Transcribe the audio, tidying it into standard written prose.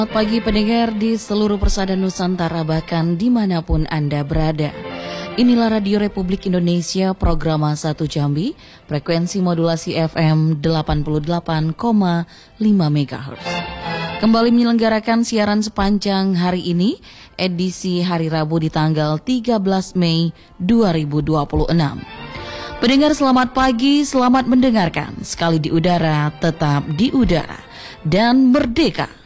Selamat pagi pendengar di seluruh persada Nusantara bahkan dimanapun Anda berada. Inilah Radio Republik Indonesia program 1 Jambi, frekuensi modulasi FM 88,5 MHz. Kembali menyelenggarakan siaran sepanjang hari ini, edisi hari Rabu di tanggal 13 Mei 2026. Pendengar selamat pagi, selamat mendengarkan. Sekali di udara, tetap di udara. Dan merdeka!